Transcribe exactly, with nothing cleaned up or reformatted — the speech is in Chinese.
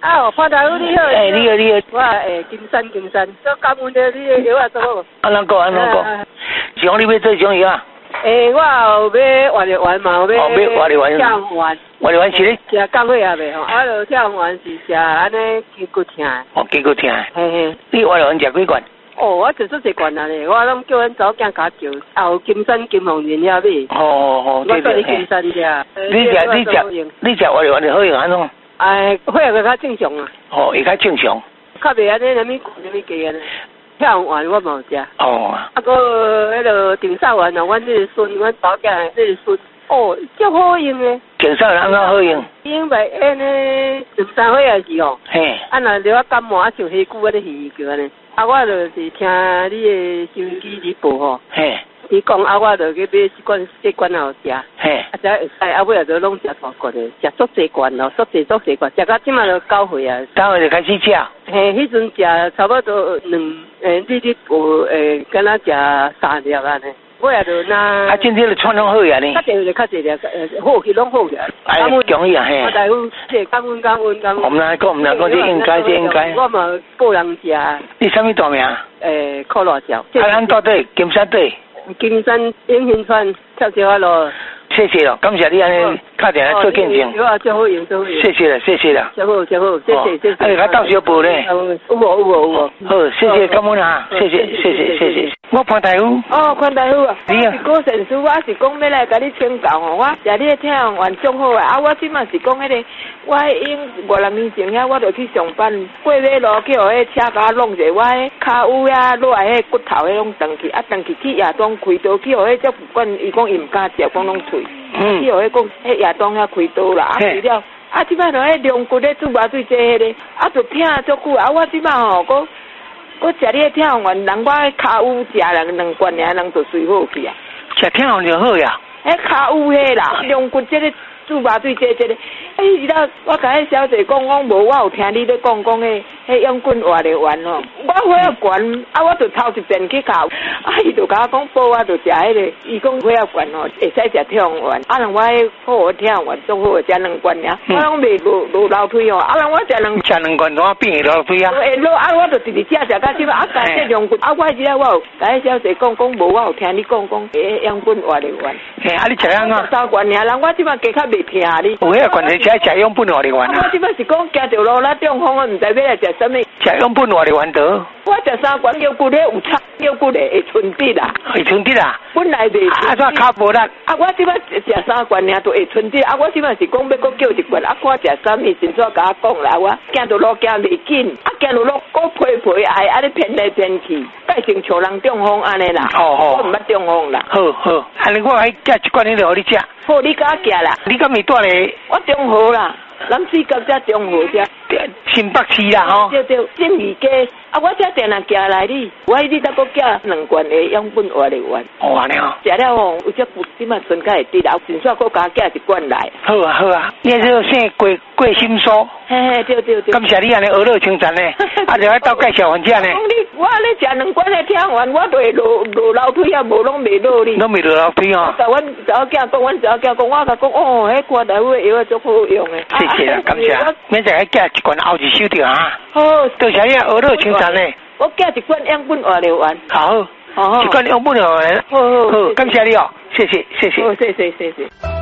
啊，潘大夫你好。 哎，你好，你好。 我诶，金山金山，做感恩的你的药啊做好。 安怎讲？安怎讲？是讲你要做种药啊？ 诶，我有要活力丸嘛，有要。 哦，要活力丸。 跳丸。 活力丸是咧？ 食降血压袂吼，啊，就跳丸是食安尼筋骨疼。 哦，筋骨疼。 嘿嘿。 你活力丸食几罐？ 哦，我食足一罐啊咧，我拢叫阮查某囝甲叫，啊有金山金红莲遐买。 哦哦哦， 对对。我做你金山食。 你食你食你食活力丸就好用安怎？ 哎，血压较正常啊。 哦，会较正常。 较袂安尼，什么什么加安尼。跳丸我冇食。 哦。 啊个迄个顶上丸啊，阮这个孙，阮查某囝这个孙，哦，足好用诶。 顶上丸安怎好用？ 因为安尼十三岁也是哦。嘿。啊，若了我感冒啊，像黑久啊，咧稀叫安尼。啊，我就是听你的收音机直播吼。嘿。伊讲啊，我就去买一罐四罐后食。嘿。啊，才会使啊，尾啊就拢食大罐的，食足济罐咯，足济足济罐，食到即马就九岁啊。九岁就开始食。嘿，迄阵食差不多两诶，日日有诶，敢若食三粒安尼。尾啊就那。啊，今天就穿拢好呀呢。较济就较济粒，诶，好去拢好去。哎，容易啊嘿。啊，大夫，这感恩感恩感恩。我们来讲，我们来讲，这应该，这应该。我嘛个人食。你什么大名？诶，靠辣椒。啊，咱到底金山对？金山永兴川跳小花路。谢谢了，感谢你安尼打电话做见证。有啊，最好用，最好用。谢谢了，谢谢了。最好，最好，谢谢，谢谢。啊，到小报咧。有无，有无，有无。好，谢谢，感恩啊，谢谢，谢谢，谢谢。我潘大夫。哦，潘大夫啊。你啊。是郭神师，我是讲要来甲你请教哦，我食你的听完种好啊，啊，我即马是讲迄个，我因五六年前遐，我就去上班，过马路去互迄车甲弄者，我迄骹有呀，落来迄骨头迄拢断去，啊，断去去夜当开刀，去互迄只骨管，伊讲伊毋敢食，讲拢脆。嗯，去互迄讲迄夜当遐开刀啦，啊除了啊即摆就迄龙骨咧煮麻醉剂迄个，啊就疼足久啊！我即摆吼，我我食你疼完，人我骹有食人两罐尔，人就睡好去啊。食疼完就好呀。迄骹有迄啦，龙骨即个煮麻醉剂即个，哎，伊拉我甲迄小姐讲，讲无我有听你咧讲讲迄迄养菌活力丸吼，我血压悬，啊我就头一遍去考，啊伊就甲我讲报我就食迄个，伊讲血压悬吼会使食跳丸，啊人我迄好好跳丸，总好食两罐尔，我拢袂落落楼梯哦，啊人我食两食两罐怎啊变会楼梯啊？会落啊我就直直食食到即摆，啊甲这两罐，啊我即个我有甲迄小姐讲讲无我有听你讲讲迄养菌活力丸，嘿啊你食安怎？三罐尔，人我即摆加较。袂听你，有迄个关系食食养分活力丸啊！我即摆是讲行着路啦，中风啊，毋知要来食什么。食养分活力丸得。我食三罐腰骨咧有差，腰骨咧会存滴啦。会存滴啦。本来袂。啊，怎骹无力？啊，我即摆食三罐尔都会存滴，啊，我即摆是讲要搁叫一罐，啊，看食什么，先怎甲我讲啦，我行着路行袂紧，啊，行着路搁皮皮挨，啊，咧偏来偏去，改成像人中风安尼啦。哦哦。我毋捌中风啦。好好，安尼我来寄一罐迄个互你食。好，你甲我寄啦。你敢会带咧？我中和啦，咱四角只中和只。新北市啦吼。对对，正义街。啊，我只定定寄来你，我你得搁寄两罐的养分活力丸。哦，安尼哦。食了吼，有只骨即嘛身体会滴啦，尽算搁加寄一罐来。好啊好啊，你这个姓桂桂心酥。嘿嘿，对对对。感谢你安尼娱乐清谈呢，啊，就爱倒介绍分享呢。你我咧食两罐的听完，我都会落落楼梯啊，无拢袂落哩。拢袂落楼梯哦。甲阮查某囝讲，阮查某囝讲，我甲讲哦，迄罐大夫的药足好用的。谢谢啦，感谢。免再寄一罐后日收着啊。好，多谢你娱乐清谈。我寄一罐养分活力丸，好，好，一罐养分活力丸，好好好，感谢你哦，谢谢，谢谢，谢谢，谢谢。